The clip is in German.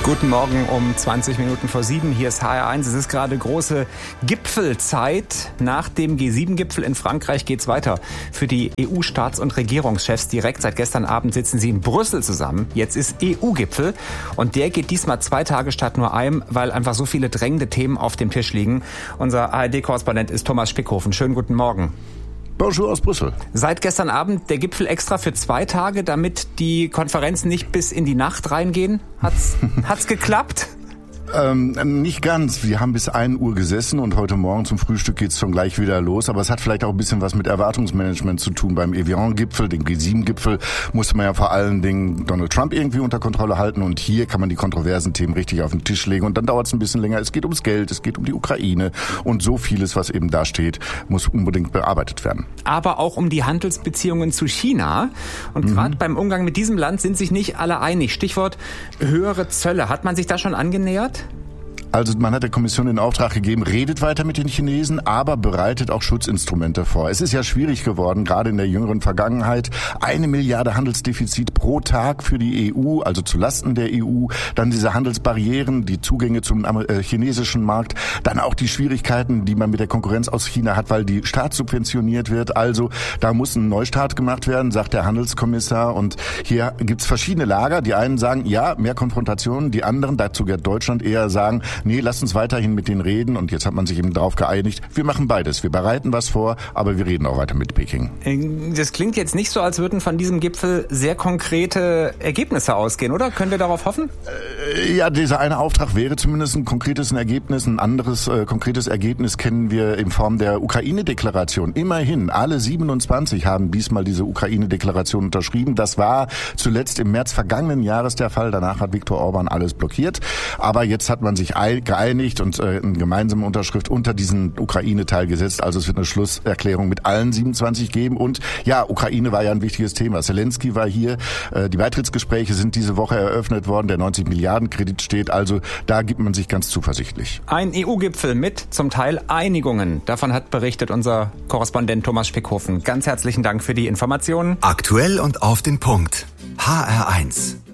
Guten Morgen um 20 Minuten vor 7. Hier ist HR1. Es ist gerade große Gipfelzeit. Nach dem G7-Gipfel in Frankreich geht's weiter. Für die EU-Staats- und Regierungschefs direkt seit gestern Abend sitzen sie in Brüssel zusammen. Jetzt ist EU-Gipfel und der geht diesmal 2 Tage statt nur einem, weil einfach so viele drängende Themen auf dem Tisch liegen. Unser ARD-Korrespondent ist Thomas Spickhofen. Schönen guten Morgen. Bonjour aus Brüssel. Seit gestern Abend der Gipfel extra für 2 Tage, damit die Konferenzen nicht bis in die Nacht reingehen. Hat's geklappt? Nicht ganz. Wir haben bis 1 Uhr gesessen und heute Morgen zum Frühstück geht's schon gleich wieder los. Aber es hat vielleicht auch ein bisschen was mit Erwartungsmanagement zu tun. Beim Evian-Gipfel, dem G7-Gipfel, musste man ja vor allen Dingen Donald Trump irgendwie unter Kontrolle halten. Und hier kann man die kontroversen Themen richtig auf den Tisch legen. Und dann dauert es ein bisschen länger. Es geht ums Geld, es geht um die Ukraine. Und so vieles, was eben da steht, muss unbedingt bearbeitet werden. Aber auch um die Handelsbeziehungen zu China. Und gerade beim Umgang mit diesem Land sind sich nicht alle einig. Stichwort höhere Zölle. Hat man sich da schon angenähert? Also man hat der Kommission den Auftrag gegeben, redet weiter mit den Chinesen, aber bereitet auch Schutzinstrumente vor. Es ist ja schwierig geworden, gerade in der jüngeren Vergangenheit. 1 Milliarde Handelsdefizit pro Tag für die EU, also zu Lasten der EU. Dann diese Handelsbarrieren, die Zugänge zum chinesischen Markt. Dann auch die Schwierigkeiten, die man mit der Konkurrenz aus China hat, weil die staatssubventioniert wird. Also da muss ein Neustart gemacht werden, sagt der Handelskommissar. Und hier gibt's verschiedene Lager. Die einen sagen, ja, mehr Konfrontationen. Die anderen, dazu gehört Deutschland, eher sagen, nee, lasst uns weiterhin mit denen reden. Und jetzt hat man sich eben darauf geeinigt, wir machen beides. Wir bereiten was vor, aber wir reden auch weiter mit Peking. Das klingt jetzt nicht so, als würden von diesem Gipfel sehr konkrete Ergebnisse ausgehen, oder? Können wir darauf hoffen? Ja, dieser eine Auftrag wäre zumindest ein konkretes Ergebnis. Ein anderes konkretes Ergebnis kennen wir in Form der Ukraine-Deklaration. Immerhin, alle 27 haben diesmal diese Ukraine-Deklaration unterschrieben. Das war zuletzt im März vergangenen Jahres der Fall. Danach hat Viktor Orban alles blockiert. Aber jetzt hat man sich geeinigt und eine gemeinsame Unterschrift unter diesen Ukraine-Teil gesetzt. Also es wird eine Schlusserklärung mit allen 27 geben. Und ja, Ukraine war ja ein wichtiges Thema. Zelensky war hier. Die Beitrittsgespräche sind diese Woche eröffnet worden. Der 90 Milliarden Kredit steht. Also da gibt man sich ganz zuversichtlich. Ein EU-Gipfel mit zum Teil Einigungen. Davon hat berichtet unser Korrespondent Thomas Spickhofen. Ganz herzlichen Dank für die Informationen. Aktuell und auf den Punkt. HR1.